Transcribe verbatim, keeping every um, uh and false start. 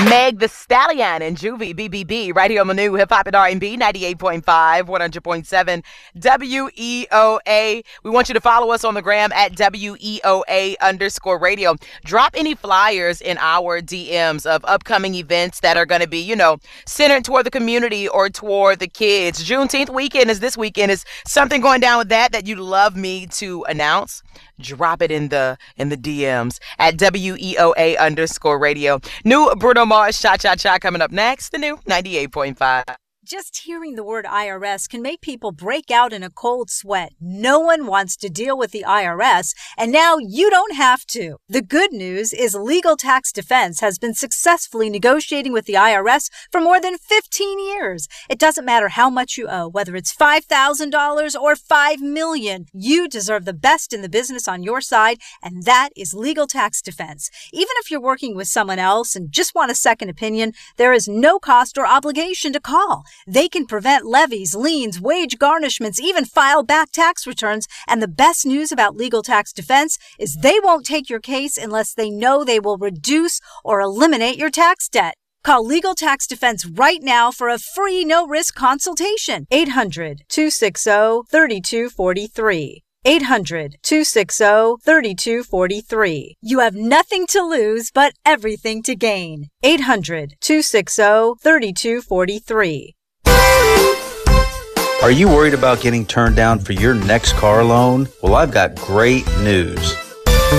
Meg the Stallion and Juvie, B B B, right here on the new Hip Hop and R and B, ninety-eight point five, one hundred point seven, W E O A. We want you to follow us on the gram at W E O A underscore radio. Drop any flyers in our D Ms of upcoming events that are going to be, you know, centered toward the community or toward the kids. Juneteenth weekend is this weekend. Is something going down with that that you'd love me to announce? Drop it in the in the D Ms at W E O A underscore radio. New Bruno Mars, Cha Cha Cha, coming up next. The new ninety-eight point five. Just hearing the word I R S can make people break out in a cold sweat. No one wants to deal with the I R S, and now you don't have to. The good news is Legal Tax Defense has been successfully negotiating with the I R S for more than fifteen years. It doesn't matter how much you owe, whether it's five thousand dollars or five million dollars. You deserve the best in the business on your side, and that is Legal Tax Defense. Even if you're working with someone else and just want a second opinion, there is no cost or obligation to call. They can prevent levies, liens, wage garnishments, even file back tax returns. And the best news about Legal Tax Defense is they won't take your case unless they know they will reduce or eliminate your tax debt. Call Legal Tax Defense right now for a free no-risk consultation. eight hundred, two six zero, three two four three. eight hundred, two six zero, three two four three. You have nothing to lose but everything to gain. eight hundred, two six zero, three two four three. Are you worried about getting turned down for your next car loan? Well, I've got great news.